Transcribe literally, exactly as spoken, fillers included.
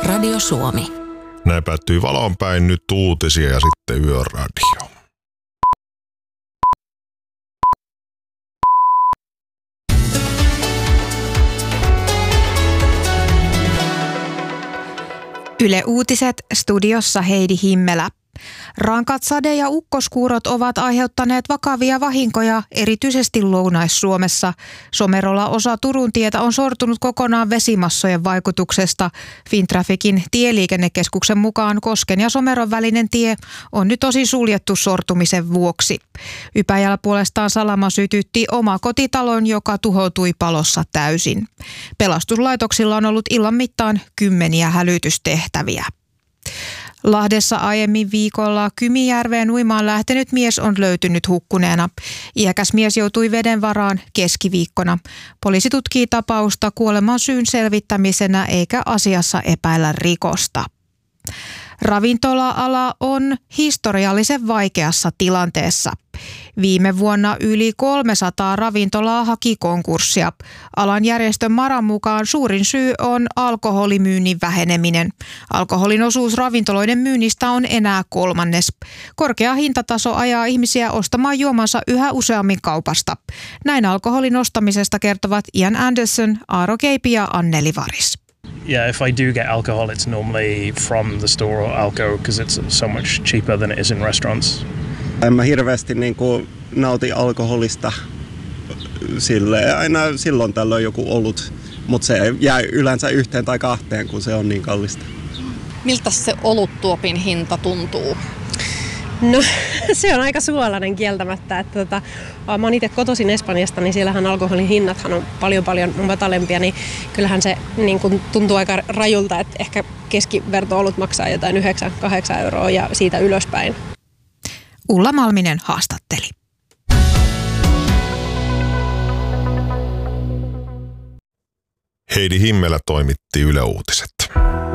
Radio Suomi. Näin päättyy valonpäin nyt uutisia ja sitten Yöradio. Yle Uutiset, studiossa Heidi Himmelä. Rankat sade- ja ukkoskuurot ovat aiheuttaneet vakavia vahinkoja, erityisesti Lounais-Suomessa. Somerolla osa Turun tietä on sortunut kokonaan vesimassojen vaikutuksesta. Fintrafficin tieliikennekeskuksen mukaan Kosken ja Someron välinen tie on nyt osin suljettu sortumisen vuoksi. Ypäjällä puolestaan salama sytytti oma kotitalon, joka tuhoutui palossa täysin. Pelastuslaitoksilla on ollut illan mittaan kymmeniä hälytystehtäviä. Lahdessa aiemmin viikolla Kymijärveen uimaan lähtenyt mies on löytynyt hukkuneena. Iäkäs mies joutui veden varaan keskiviikkona. Poliisi tutkii tapausta kuoleman syyn selvittämisenä eikä asiassa epäillä rikosta. Ravintola-ala on historiallisen vaikeassa tilanteessa. Viime vuonna yli kolmesataa ravintolaa haki konkurssia. Alan järjestön Maran mukaan suurin syy on alkoholimyynnin väheneminen. Alkoholin osuus ravintoloiden myynnistä on enää kolmannes. Korkea hintataso ajaa ihmisiä ostamaan juomansa yhä useammin kaupasta. Näin alkoholin ostamisesta kertovat Ian Anderson, Aaro Keipi ja Anneli Varis. Yeah, if I do get alcohol, it's normally from the store or Alko because it's so much cheaper than it is in restaurants. En mä hirveästi niin kuin nauti alkoholista silleen, aina silloin tällöin joku olut, mutta se jää yleensä yhteen tai kahteen, kun se on niin kallista. Miltä se oluttuopin hinta tuntuu? No se on aika suolainen kieltämättä. Että tota, mä oon itse kotoisin Espanjasta, niin siellähän alkoholin hinnathan on paljon paljon matalempia, niin kyllähän se niin kun tuntuu aika rajulta, että ehkä keskiverto-olut maksaa jotain yhdeksän kahdeksan euroa ja siitä ylöspäin. Ulla Malminen haastatteli. Heidi Himmelä toimitti Yle Uutiset.